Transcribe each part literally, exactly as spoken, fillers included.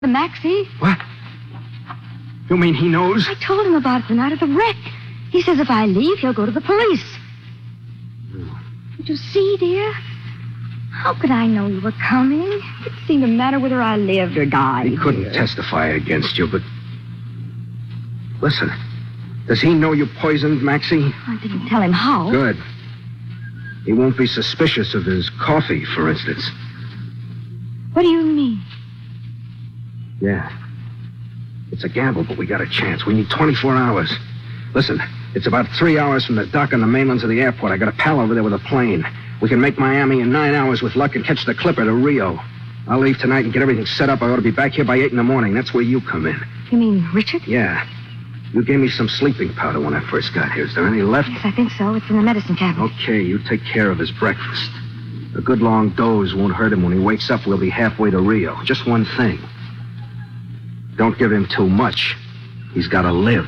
The Maxie. What? You mean he knows? I told him about it the night of the wreck. He says if I leave, he'll go to the police. Did you see, dear? How could I know you were coming? It seemed to matter whether I lived or died. He couldn't dear. testify against you, but... Listen, does he know you poisoned Maxie? I didn't tell him how. Good. He won't be suspicious of his coffee, for instance. What do you mean? Yeah. It's a gamble, but we got a chance. We need twenty-four hours. Listen, it's about three hours from the dock on the mainland to the airport. I got a pal over there with a plane. We can make Miami in nine hours with luck and catch the Clipper to Rio. I'll leave tonight and get everything set up. I ought to be back here by eight in the morning. That's where you come in. You mean Richard? Yeah. You gave me some sleeping powder when I first got here. Is there any left? Yes, I think so. It's in the medicine cabinet. Okay, you take care of his breakfast. A good long doze won't hurt him. When he wakes up, we'll be halfway to Rio. Just one thing. Don't give him too much. He's got to live.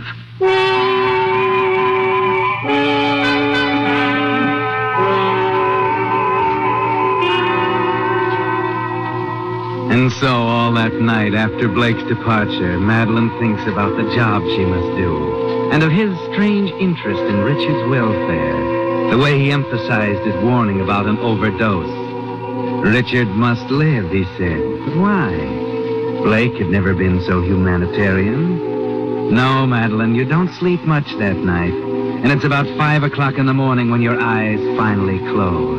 And so all that night after Blake's departure, Madeline thinks about the job she must do, and of his strange interest in Richard's welfare, the way he emphasized his warning about an overdose. Richard must live, he said. But why? Blake had never been so humanitarian. No, Madeline, you don't sleep much that night, and it's about five o'clock in the morning when your eyes finally close.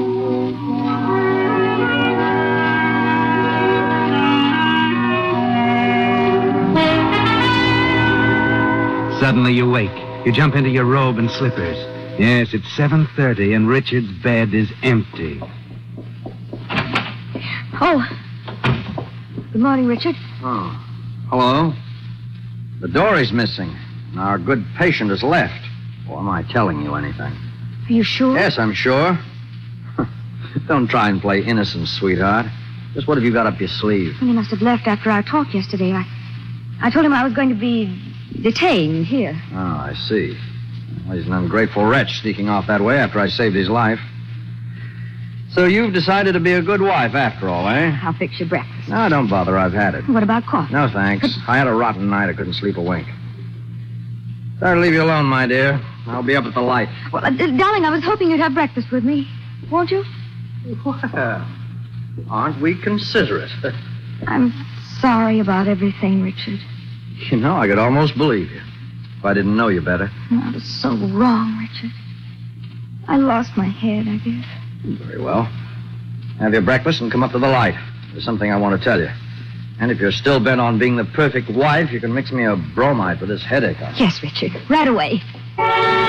Suddenly you wake. You jump into your robe and slippers. Yes, it's seven thirty and Richard's bed is empty. Oh. Good morning, Richard. Oh. Hello? The door is missing. And our good patient has left. Or am I telling you anything? Are you sure? Yes, I'm sure. Don't try and play innocent, sweetheart. Just what have you got up your sleeve? Well, he must have left after our talk yesterday. I, I told him I was going to be detained here. Oh, I see. Well, he's an ungrateful wretch sneaking off that way after I saved his life. So you've decided to be a good wife after all, eh? I'll fix your breakfast. No, don't bother. I've had it. What about coffee? No, thanks. I had a rotten night. I couldn't sleep a wink. Sorry to leave you alone, my dear. I'll be up at the light. Well, uh, darling, I was hoping you'd have breakfast with me. Won't you? Well, aren't we considerate? I'm sorry about everything, Richard. You know, I could almost believe you. If I didn't know you better. I was so wrong, Richard. I lost my head, I guess. Very well. Have your breakfast and come up to the light. There's something I want to tell you. And if you're still bent on being the perfect wife, you can mix me a bromide for this headache. Yes, Richard. Right away.